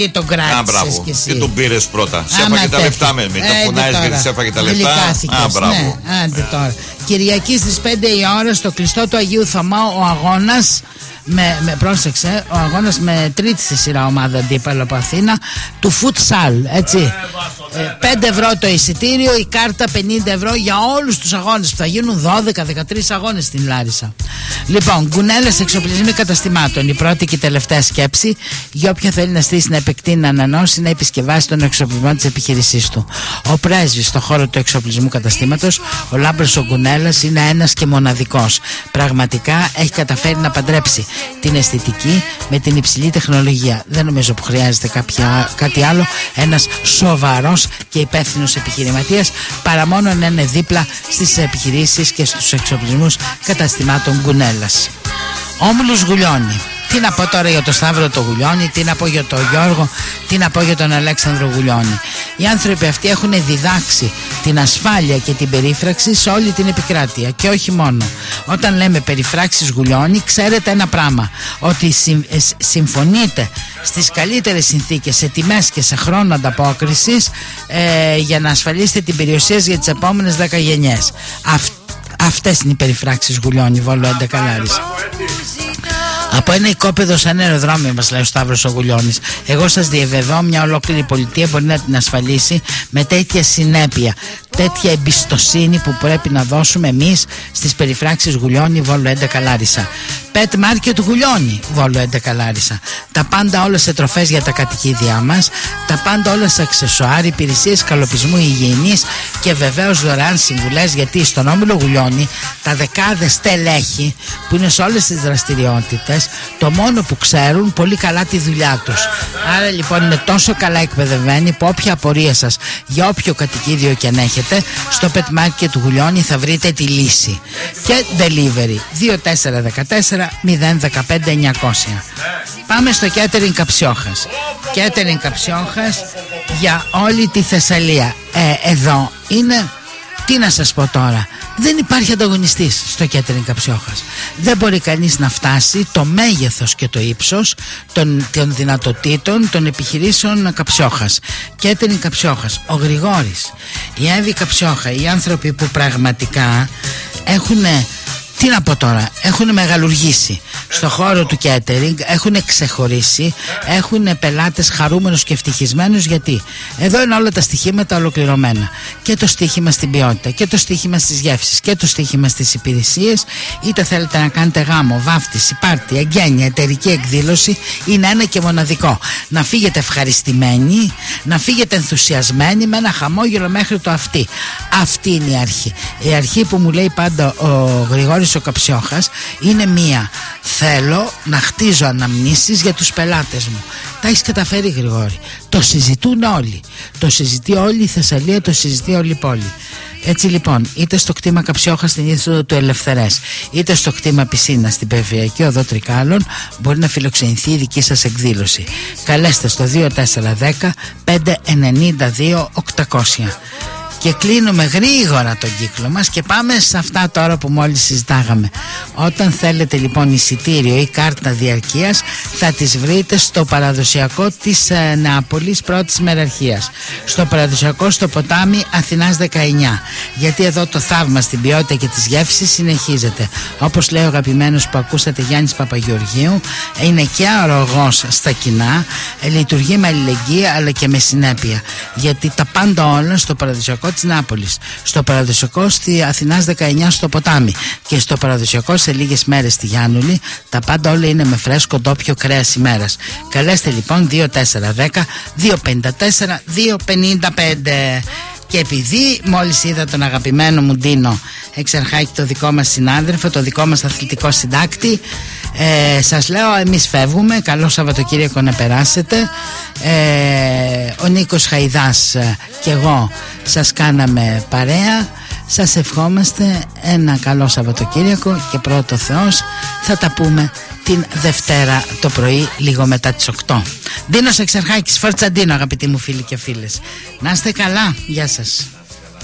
Και τον κράτησες κι εσύ. Και τον πήρες πρώτα. Σε έφαγε τα λεφτά με. Μην τα πονάεις γιατί σε έφαγε τα λεφτά. Ναι, άντε τώρα. Κυριακή στις 5 η ώρα στο κλειστό του Αγίου Θωμά ο αγώνας. Πρόσεξε, ο αγώνας με τρίτη στη σειρά ομάδα αντίπαλο από Αθήνα του φουτσάλ, έτσι. 5 ευρώ το εισιτήριο, η κάρτα 50 ευρώ για όλους τους αγώνες που θα γίνουν 12-13 αγώνες στην Λάρισα. Λοιπόν, Γκουνέλας εξοπλισμοί καταστημάτων. Η πρώτη και η τελευταία σκέψη για όποια θέλει να στήσει, να επεκτείνει, να ανανεώσει, να επισκευάσει τον εξοπλισμό της επιχείρησής του. Ο πρέσβης στον χώρο του εξοπλισμού καταστήματος, ο Λάμπρος ο Γκουνέλας, είναι ένας και μοναδικός. Πραγματικά έχει καταφέρει να παντρέψει την αισθητική με την υψηλή τεχνολογία. Δεν νομίζω που χρειάζεται κάτι άλλο ένας σοβαρός και υπεύθυνος επιχειρηματίας παρά μόνο να είναι δίπλα στις επιχειρήσεις και στους εξοπλισμούς καταστημάτων Γκουνέλας. Όμιλος Γουλιώνη. Τι να πω τώρα για τον Σταύρο το Γουλιώνη, τι να πω για τον Γιώργο, τι να πω για τον Αλέξανδρο Γουλιώνη. Οι άνθρωποι αυτοί έχουν διδάξει την ασφάλεια και την περίφραξη σε όλη την επικράτεια και όχι μόνο. Όταν λέμε περιφράξεις Γουλιώνη, ξέρετε ένα πράγμα, ότι συμφωνείτε στις καλύτερες συνθήκες, σε τιμές και σε χρόνο ανταπόκρισης για να ασφαλίσετε την περιουσία για τις επόμενες 10 γενιές. Αυτές είναι οι περιφράξεις Γουλιώνη, Βόλο 11 Λάρισα. Από ένα οικόπεδο σαν αεροδρόμιο, μας λέει ο Σταύρος ο Γουλιώνης. Εγώ σας διαβεβαιώ, μια ολόκληρη πολιτεία μπορεί να την ασφαλίσει με τέτοια συνέπεια, τέτοια εμπιστοσύνη που πρέπει να δώσουμε εμείς στις περιφράξεις Γουλιώνη, Βόλο 11 Λάρισα. Pet Market Γουλιώνη, Βόλο 11 Λάρισα. Τα πάντα όλα σε τροφές για τα κατοικίδια μας, τα πάντα όλα σε αξεσουάρ, υπηρεσίες καλοπισμού υγιεινής και βεβαίως δωρεάν συμβουλές, γιατί στον Όμιλο Γουλιώνη τα δεκάδες στελέχη που είναι σε όλες τις δραστηριότητες, το μόνο που ξέρουν πολύ καλά τη δουλειά τους. Άρα λοιπόν είναι τόσο καλά εκπαιδευμένοι που όποια απορία σας για όποιο κατοικίδιο και αν έχετε, στο Pet Market του Γουλιώνη θα βρείτε τη λύση. Και delivery 2414-015-900. Πάμε στο Catering Καψιόχας. Catering Καψιόχας για όλη τη Θεσσαλία. Εδώ είναι, τι να σας πω τώρα, δεν υπάρχει ανταγωνιστής στο Catering Καψιόχας. Δεν μπορεί κανείς να φτάσει το μέγεθος και το ύψος των δυνατοτήτων των επιχειρήσεων Καψιόχας. Catering Καψιόχας, ο Γρηγόρης, η Εύη Καψιόχα, οι άνθρωποι που πραγματικά έχουν, τι να πω τώρα, έχουν μεγαλουργήσει στο χώρο του catering, έχουν ξεχωρίσει, έχουν πελάτες χαρούμενους και ευτυχισμένους, γιατί εδώ είναι όλα τα στοιχήματα ολοκληρωμένα. Και το στοίχημα στην ποιότητα, και το στοίχημα στις γεύσεις, και το στοίχημα στις υπηρεσίες. Είτε θέλετε να κάνετε γάμο, βάφτιση, πάρτι, εγγένεια, εταιρική εκδήλωση, είναι ένα και μοναδικό. Να φύγετε ευχαριστημένοι, να φύγετε ενθουσιασμένοι, με ένα χαμόγελο μέχρι το αυτί. Αυτή είναι η αρχή. Η αρχή που μου λέει πάντα ο Γρηγόρης ο Καψιόχας είναι μία. Θέλω να χτίζω αναμνήσεις για τους πελάτες μου. Τα έχεις καταφέρει, Γρηγόρη. Το συζητούν όλοι. Το συζητεί όλη η Θεσσαλία, το συζητεί όλη η πόλη. Έτσι λοιπόν, είτε στο κτήμα Καψιόχα στην είσοδο του Ελευθερές, είτε στο κτήμα Πισίνα στην Περιφερειακή Οδό Τρικάλων, μπορεί να φιλοξενηθεί η δική σας εκδήλωση. Καλέστε στο 2410 592 800. Και κλείνουμε γρήγορα τον κύκλο μας και πάμε σε αυτά τώρα που μόλις συζητάγαμε. Όταν θέλετε λοιπόν εισιτήριο ή κάρτα διαρκείας, θα τις βρείτε στο παραδοσιακό της Νεάπολης πρώτης μεραρχίας, στο παραδοσιακό στο ποτάμι Αθηνάς 19. Γιατί εδώ το θαύμα στην ποιότητα και τις γεύσεις συνεχίζεται. Όπως λέει ο αγαπημένος που ακούσατε, Γιάννης Παπαγεωργίου, είναι και αρρωγός στα κοινά, λειτουργεί με αλληλεγγύη αλλά και με συνέπεια. Γιατί τα πάντα όλα στο παραδοσιακό της Νάπολης, στο παραδοσιακό στη Αθηνάς 19 στο ποτάμι και στο παραδοσιακό σε λίγες μέρες στη Γιάννουλη, τα πάντα όλα είναι με φρέσκο ντόπιο κρέας ημέρας. Καλέστε λοιπόν 2410 254 255. Και επειδή μόλις είδα τον αγαπημένο μου Ντίνο Εξαρχάκη, το δικό μας συνάδελφο, το δικό μας αθλητικό συντάκτη, σας λέω, εμείς φεύγουμε. Καλό Σαββατοκύριακο να περάσετε. Ο Νίκος Χαϊδάς και εγώ σας κάναμε παρέα. Σας ευχόμαστε ένα καλό Σαββατοκύριακο και πρώτο Θεός θα τα πούμε την Δευτέρα το πρωί λίγο μετά τις 8. Ντίνος Εξαρχάκης, Φορτσα Ντίνο, αγαπητοί μου φίλοι και φίλες. Να είστε καλά, γεια σας.